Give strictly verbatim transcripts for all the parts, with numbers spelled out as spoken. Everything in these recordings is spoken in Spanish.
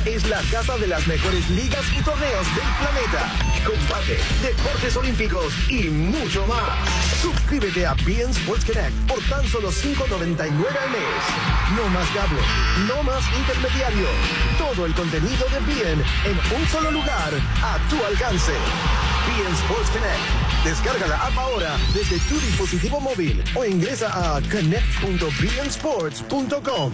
es la casa de las mejores ligas y torneos del planeta. Combate, deportes olímpicos y mucho más. Suscríbete a B N Sports Connect por tan solo cinco noventa y nueve al mes. No más cable, no más intermediario. Todo el contenido de B N en un solo lugar, a tu alcance. B N Sports Connect. Descarga la app ahora desde tu dispositivo móvil o ingresa a connect punto b n sports punto com.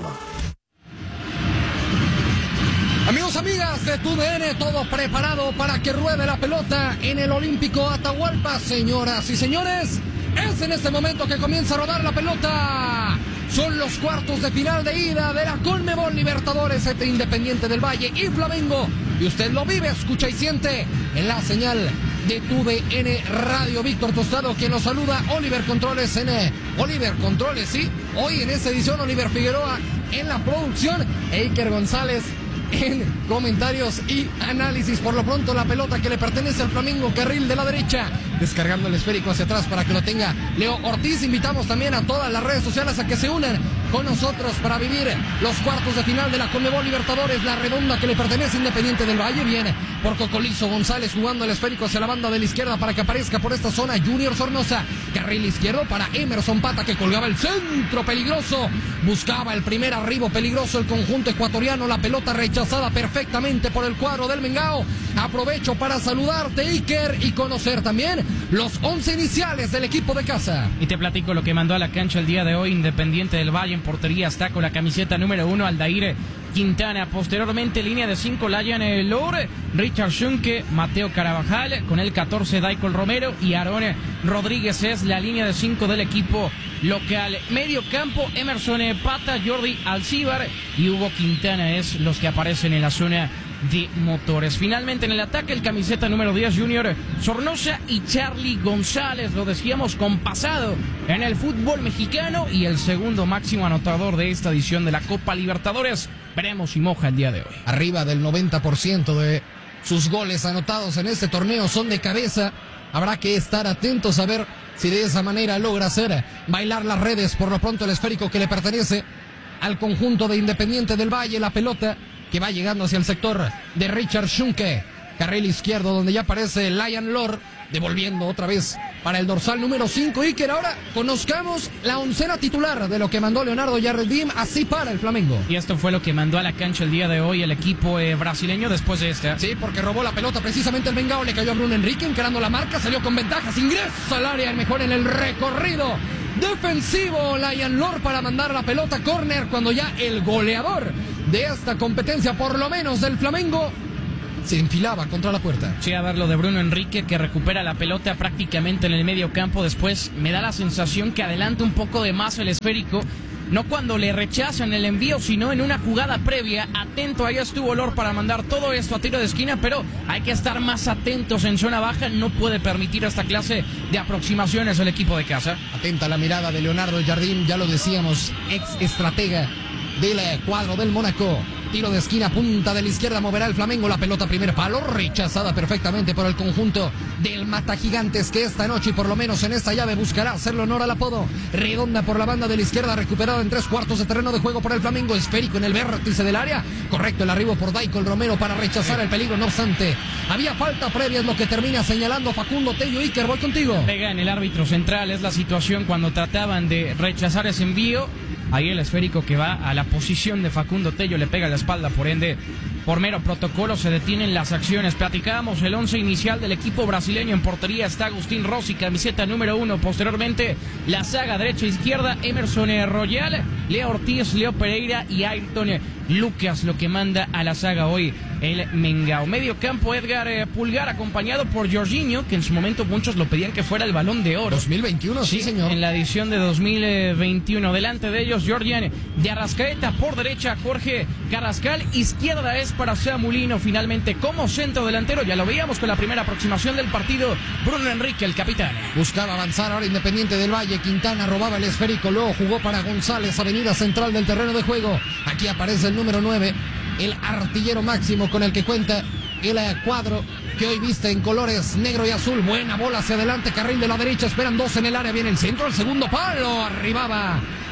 Amigos, amigas de tu D N, todo preparado para que ruede la pelota en el Olímpico Atahualpa. Señoras y señores, es en este momento que comienza a rodar la pelota. Son los cuartos de final de ida de la Conmebol Libertadores entre Independiente del Valle y Flamengo. Y usted lo vive, escucha y siente en la señal de tu D N Radio. Víctor Tostado, quien nos saluda. Oliver Controles en eh, Oliver Controles, sí. Hoy en esta edición, Oliver Figueroa en la producción. Eiker González en comentarios y análisis. Por lo pronto, la pelota que le pertenece al Flamengo, carril de la derecha, descargando el esférico hacia atrás para que lo tenga Leo Ortiz. Invitamos también a todas las redes sociales a que se unan con nosotros para vivir los cuartos de final de la Conmebol Libertadores. La redonda que le pertenece a Independiente del Valle viene por Cocolizo González jugando el esférico hacia la banda de la izquierda para que aparezca por esta zona Junior Sornosa. Carril izquierdo para Emerson Pata, que colgaba el centro peligroso. Buscaba el primer arribo peligroso el conjunto ecuatoriano. La pelota rechazada perfectamente por el cuadro del Mengao. Aprovecho para saludarte, Iker, y conocer también los once iniciales del equipo de casa. Y te platico lo que mandó a la cancha el día de hoy Independiente del Valle. En portería está con la camiseta número uno Aldair Quintana. Posteriormente, línea de cinco, Layan Lore, Richard Schunke, Mateo Carabajal. Con el catorce, Daikol Romero y Aarón Rodríguez es la línea de cinco del equipo local. Medio campo, Emerson Pata, Jordi Alcíbar y Hugo Quintana es los que aparecen en la zona de motores. Finalmente en el ataque, el camiseta número diez Junior Sornosa y Charlie González, lo decíamos, con pasado en el fútbol mexicano y el segundo máximo anotador de esta edición de la Copa Libertadores. Veremos si moja el día de hoy. Arriba del noventa por ciento de sus goles anotados en este torneo son de cabeza. Habrá que estar atentos a ver si de esa manera logra hacer bailar las redes. Por lo pronto, el esférico que le pertenece al conjunto de Independiente del Valle, la pelota que va llegando hacia el sector de Richard Schunke, carril izquierdo donde ya aparece Layan Lore, devolviendo otra vez para el dorsal número cinco. Y que ahora conozcamos la oncena titular de lo que mandó Leonardo Jardim, así para el Flamengo. Y esto fue lo que mandó a la cancha el día de hoy el equipo eh, brasileño después de esta. Sí, porque robó la pelota precisamente el Mengao, le cayó a Bruno Enrique encarando la marca, salió con ventajas, ingresa al área, el mejor en el recorrido defensivo, Layan Lore, para mandar la pelota córner, cuando ya el goleador de esta competencia, por lo menos del Flamengo, se enfilaba contra la puerta. Sí, a ver lo de Bruno Enrique, que recupera la pelota prácticamente en el medio campo. Después me da la sensación que adelanta un poco de más el esférico, no cuando le rechazan el envío, sino en una jugada previa. Atento, ahí estuvo Lore para mandar todo esto a tiro de esquina, pero hay que estar más atentos en zona baja. No puede permitir esta clase de aproximaciones el equipo de casa. Atenta la mirada de Leonardo Jardim, ya lo decíamos, ex estratega del cuadro del Mónaco. Tiro de esquina, punta de la izquierda, moverá el Flamengo la pelota, primer palo, rechazada perfectamente por el conjunto del Mata Gigantes, que esta noche, por lo menos en esta llave, buscará hacerle honor al apodo. Redonda por la banda de la izquierda, recuperada en tres cuartos de terreno de juego por el Flamengo, esférico en el vértice del área, correcto el arribo por Daikol Romero para rechazar el peligro. No obstante, había falta previa, es lo que termina señalando Facundo Tello. Iker, voy contigo. Pega en el árbitro central, es la situación cuando trataban de rechazar ese envío. Ahí el esférico que va a la posición de Facundo Tello le pega la espalda, por ende, por mero protocolo se detienen las acciones. Platicábamos el once inicial del equipo brasileño. En portería está Agustín Rossi, camiseta número uno. Posteriormente, la saga derecha-izquierda, Emerson Royal, Leo Ortiz, Leo Pereira y Ayrton Lucas, lo que manda a la saga hoy el Mengao. Medio campo, Edgar eh, Pulgar, acompañado por Jorginho, que en su momento muchos lo pedían que fuera el Balón de Oro. dos mil veintiuno, sí, sí señor. En la edición de dos mil veintiuno. Delante de ellos, Jordian de Arrascaeta, por derecha, Jorge Carrascal, izquierda es para Samulino. Finalmente, como centro delantero, ya lo veíamos con la primera aproximación del partido, Bruno Enrique, el capitán. Buscaba avanzar ahora Independiente del Valle. Quintana robaba el esférico, luego jugó para González, avenida central del terreno de juego. Aquí aparece el número nueve, el artillero máximo con el que cuenta el cuadro que hoy viste en colores negro y azul. Buena bola hacia adelante, carril de la derecha, esperan dos en el área, viene el centro, el segundo palo, arribaba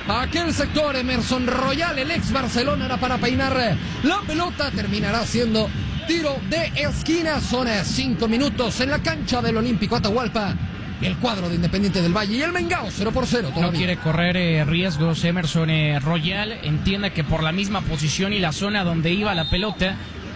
aquel sector. Emerson Royal, el ex Barcelona, era para peinar la pelota. Terminará siendo tiro de esquina. Son cinco minutos en la cancha del Olímpico Atahualpa. El cuadro de Independiente del Valle y el Mengao cero por cero todavía. No quiere correr eh, riesgos Emerson eh, Royal. Entiende que por la misma posición y la zona donde iba la pelota,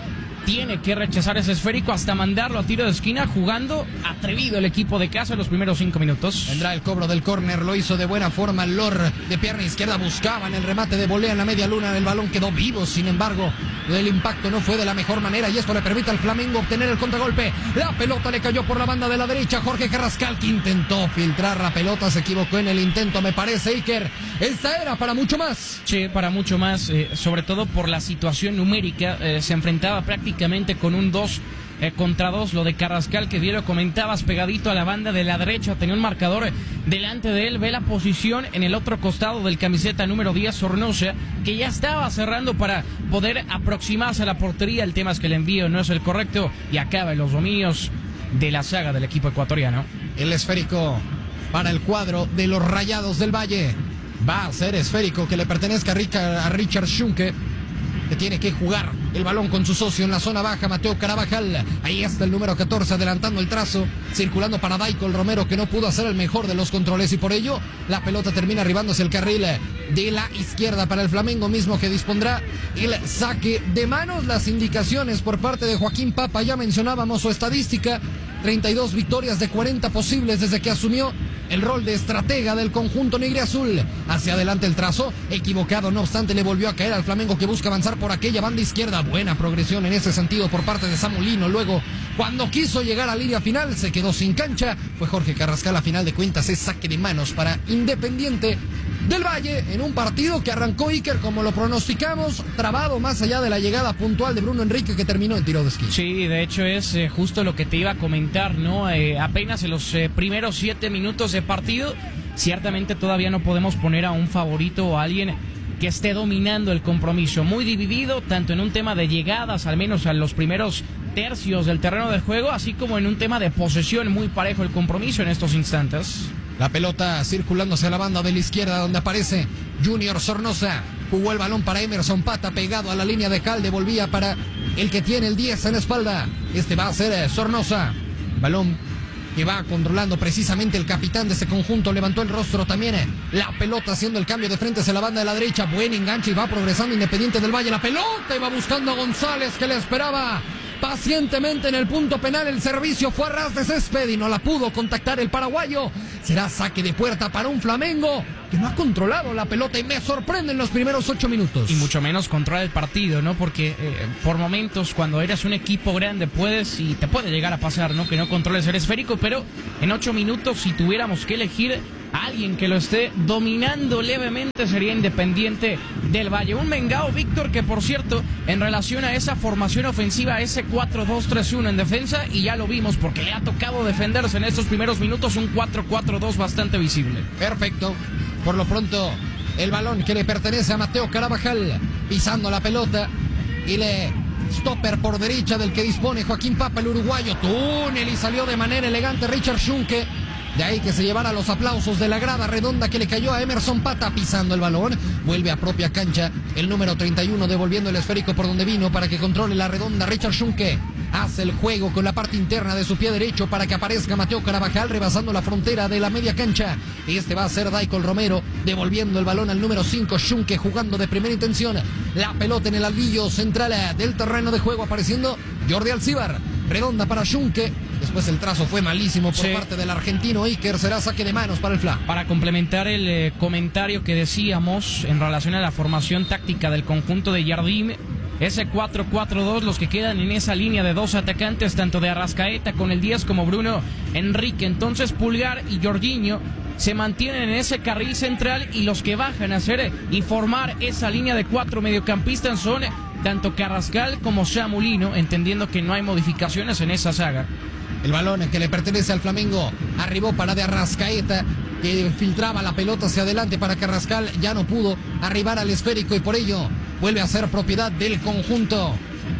tiene que rechazar ese esférico hasta mandarlo a tiro de esquina, jugando atrevido el equipo de casa en los primeros cinco minutos. Vendrá el cobro del córner, lo hizo de buena forma Lor, de pierna izquierda, buscaban el remate de volea en la media luna, el balón quedó vivo, sin embargo, el impacto no fue de la mejor manera y esto le permite al Flamengo obtener el contragolpe. La pelota le cayó por la banda de la derecha, Jorge Carrascal, que intentó filtrar la pelota, se equivocó en el intento, me parece, Iker. Esta era para mucho más. Sí, para mucho más, eh, sobre todo por la situación numérica, eh, se enfrentaba prácticamente con un dos eh, contra dos, lo de Carrascal, que bien lo comentabas, pegadito a la banda de la derecha, tenía un marcador eh, delante de él, ve la posición en el otro costado del camiseta número diez, Sornosa, que ya estaba cerrando para poder aproximarse a la portería. El tema es que el envío no es el correcto y acaba en los dominios de la saga del equipo ecuatoriano. El esférico para el cuadro de los Rayados del Valle va a ser esférico, que le pertenezca a Richard, a Richard Schunke, que tiene que jugar el balón con su socio en la zona baja, Mateo Carabajal. Ahí está el número catorce adelantando el trazo, circulando para Daikol Romero, que no pudo hacer el mejor de los controles y por ello la pelota termina arribándose el carril de la izquierda para el Flamengo, mismo que dispondrá el saque de manos. Las indicaciones por parte de Joaquín Papa, ya mencionábamos su estadística, treinta y dos victorias de cuarenta posibles desde que asumió el rol de estratega del conjunto negriazul. Hacia adelante el trazo, equivocado, no obstante le volvió a caer al Flamengo, que busca avanzar por aquella banda izquierda. Buena progresión en ese sentido por parte de Samulino. Luego, cuando quiso llegar a línea final, se quedó sin cancha. Fue Jorge Carrascal, a final de cuentas es saque de manos para Independiente del Valle, en un partido que arrancó, Iker, como lo pronosticamos, trabado más allá de la llegada puntual de Bruno Enrique, que terminó en tiro de esquina. Sí, de hecho es eh, justo lo que te iba a comentar, ¿no? Eh, apenas en los eh, primeros siete minutos de partido, ciertamente todavía no podemos poner a un favorito o a alguien que esté dominando el compromiso. Muy dividido, tanto en un tema de llegadas, al menos a los primeros tercios del terreno de juego, así como en un tema de posesión, muy parejo el compromiso en estos instantes. La pelota circulándose a la banda de la izquierda, donde aparece Junior Sornosa. Jugó el balón para Emerson Pata, pegado a la línea de cal, devolvía para el que tiene el diez en la espalda. Este va a ser Sornosa. Balón que va controlando precisamente el capitán de ese conjunto. Levantó el rostro también. La pelota haciendo el cambio de frente hacia la banda de la derecha. Buen enganche y va progresando Independiente del Valle. La pelota y va buscando a González, que le esperaba pacientemente en el punto penal. El servicio fue a ras de césped y no la pudo contactar el paraguayo. Será saque de puerta para un Flamengo que no ha controlado la pelota y me sorprende en los primeros ocho minutos. Y mucho menos controla el partido, ¿no? Porque eh, por momentos, cuando eres un equipo grande, puedes y te puede llegar a pasar, ¿no? Que no controles el esférico, pero en ocho minutos, si tuviéramos que elegir a alguien que lo esté dominando levemente, sería Independiente del Valle. Un Mengao, Víctor, que por cierto, en relación a esa formación ofensiva, ese cuatro dos tres uno en defensa, y ya lo vimos porque le ha tocado defenderse en estos primeros minutos, un cuatro cuatro dos bastante visible. Perfecto. Por lo pronto, el balón que le pertenece a Mateo Carabajal, pisando la pelota, y le stopper por derecha del que dispone Joaquín Papa, el uruguayo. Túnel y salió de manera elegante Richard Schunke. De ahí que se llevara los aplausos de la grada redonda que le cayó a Emerson Pata, pisando el balón. Vuelve a propia cancha el número treinta y uno, devolviendo el esférico por donde vino para que controle la redonda. Richard Schunke hace el juego con la parte interna de su pie derecho para que aparezca Mateo Carabajal, rebasando la frontera de la media cancha. Este va a ser Daikol Romero, devolviendo el balón al número cinco, Schunke jugando de primera intención. La pelota en el albillo central del terreno de juego, apareciendo Jordi Alcibar. Redonda para Schunke. Después el trazo fue malísimo por sí. parte del argentino Iker. Será saque de manos para el F L A. Para complementar el eh, comentario que decíamos en relación a la formación táctica del conjunto de Jardim, ese cuatro cuatro dos, los que quedan en esa línea de dos atacantes, tanto de Arrascaeta con el diez como Bruno Enrique. Entonces Pulgar y Jorginho se mantienen en ese carril central, y los que bajan a hacer y formar esa línea de cuatro mediocampistas son tanto Carrascal como Samulino, entendiendo que no hay modificaciones en esa saga. El balón que le pertenece al Flamengo arribó para de Arrascaeta, que filtraba la pelota hacia adelante para Carrascal. Ya no pudo arribar al esférico y por ello vuelve a ser propiedad del conjunto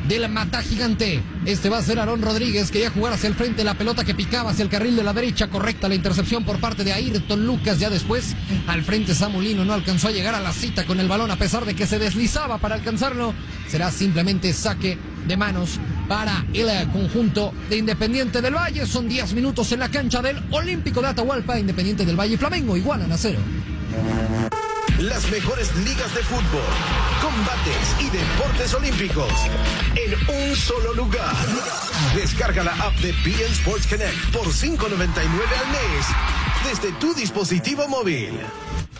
del Mata Gigante. Este va a ser Aarón Rodríguez, quería jugar hacia el frente, la pelota que picaba hacia el carril de la derecha, correcta la intercepción por parte de Ayrton Lucas. Ya después, al frente Samulino no alcanzó a llegar a la cita con el balón, a pesar de que se deslizaba para alcanzarlo. Será simplemente saque de manos para el conjunto de Independiente del Valle. Son diez minutos en la cancha del Olímpico de Atahualpa. Independiente del Valle y Flamengo igualan a cero. Las mejores ligas de fútbol, combates y deportes olímpicos en un solo lugar. Descarga la app de B N Sports Connect por cinco noventa y nueve al mes desde tu dispositivo móvil.